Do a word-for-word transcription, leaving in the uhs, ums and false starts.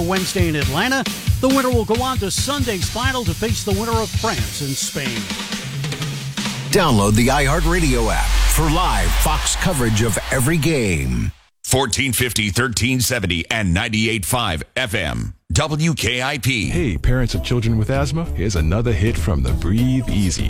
Wednesday in Atlanta. The winner will go on to Sunday's final to face the winner of France and Spain. Download the iHeartRadio app for live Fox coverage of every game. fourteen fifty, thirteen seventy, and ninety-eight point five F M. W K I P. Hey, parents of children with asthma, here's another hit from the Breathe Easy